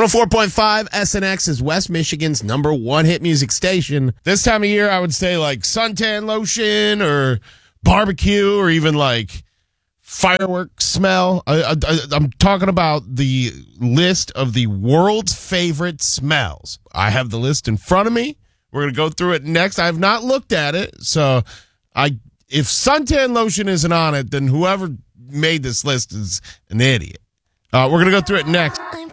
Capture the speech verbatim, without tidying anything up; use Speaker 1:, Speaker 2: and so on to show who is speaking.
Speaker 1: one oh four point five S N X is West Michigan's number one hit music station. This time of year, I would say like suntan lotion or barbecue or even like fireworks smell. I, I, I'm talking about the list of the world's favorite smells. I have the list in front of me. We're going to go through it next. I have not looked at it, so I if suntan lotion isn't on it, then whoever made this list is an idiot. Uh, we're going to go through it next.
Speaker 2: I'm